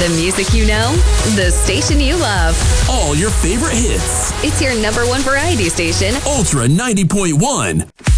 The music you know, the station you love. All your favorite hits. It's your number one variety station. Ultra 90.1.